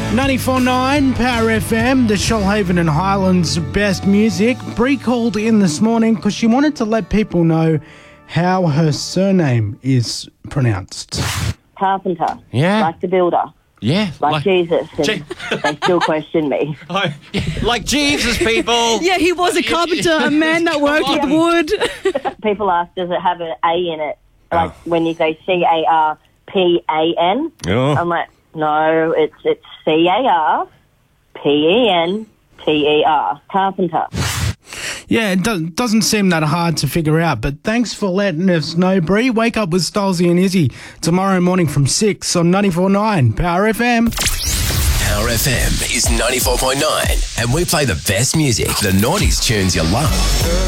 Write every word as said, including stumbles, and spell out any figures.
ninety-four point nine Power F M, the Shoalhaven and Highlands best music. Bree called in this morning because she wanted to let people know how her surname is pronounced. Carpenter. Yeah. Like the builder. Yeah. Like, like Jesus. And Je- they still question me. Oh, like Jesus, people. Yeah, he was a carpenter, a man that worked with wood. People ask, does it have an A in it? Like when you say C A R P A N. Oh. I'm like, no, it's it's C A R P E N T E R. Carpenter. Yeah, it do- doesn't seem that hard to figure out, but thanks for letting us know, Bree. Wake up with Stolzy and Izzy tomorrow morning from six on ninety-four point nine Power F M. Power F M is ninety-four point nine, and we play the best music, the noughties tunes you love.